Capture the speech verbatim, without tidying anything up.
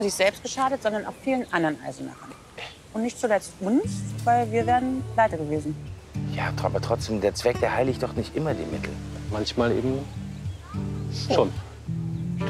sich selbst geschadet, sondern auch vielen anderen Eisenachern. Und nicht zuletzt uns, weil wir wären pleite gewesen. Ja, aber trotzdem, der Zweck, der heiligt doch nicht immer die Mittel. Manchmal eben schon.